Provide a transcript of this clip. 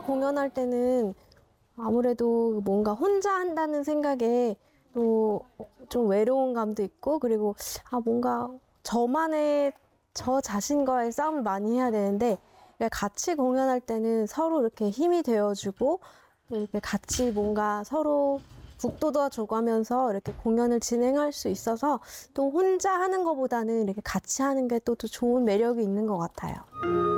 공연할 때는 아무래도 뭔가 혼자 한다는 생각에 또 좀 외로운 감도 있고, 그리고 뭔가 저 자신과의 싸움을 많이 해야 되는데, 같이 공연할 때는 서로 이렇게 힘이 되어주고, 이렇게 같이 뭔가 서로 북돋아 줘가면서 이렇게 공연을 진행할 수 있어서 또 혼자 하는 것보다는 이렇게 같이 하는 게 또 좋은 매력이 있는 것 같아요.